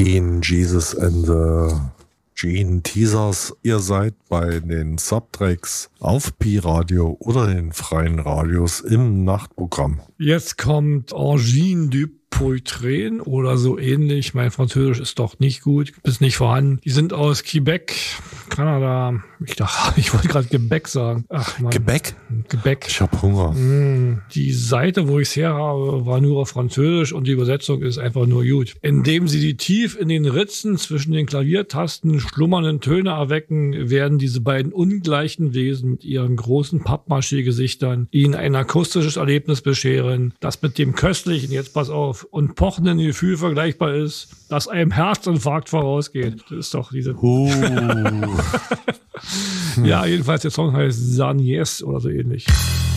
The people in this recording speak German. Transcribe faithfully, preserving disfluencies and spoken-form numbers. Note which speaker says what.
Speaker 1: Gene, Jesus and the Gene Teasers. Ihr seid bei den Subtracks auf Pi-Radio oder den freien Radios im Nachtprogramm.
Speaker 2: Jetzt kommt Angine du Poitrain oder so ähnlich. Mein Französisch ist doch nicht gut, ist nicht vorhanden. Die sind aus Quebec, Kanada. Ich dachte, ich wollte gerade Gebäck sagen. Ach Mann.
Speaker 1: Gebäck?
Speaker 2: Gebäck.
Speaker 1: Ich hab Hunger.
Speaker 2: Mm, die Seite, wo ich es her habe, war nur auf Französisch und die Übersetzung ist einfach nur gut. Indem sie die tief in den Ritzen zwischen den Klaviertasten schlummernden Töne erwecken, werden diese beiden ungleichen Wesen mit ihren großen Pappmaché-Gesichtern ihnen ein akustisches Erlebnis bescheren, das mit dem köstlichen, jetzt pass auf, und pochenden Gefühl vergleichbar ist, das einem Herzinfarkt vorausgeht. Das ist doch diese...
Speaker 1: Uh.
Speaker 2: Ja, jedenfalls der Song heißt Sanies oder so ähnlich.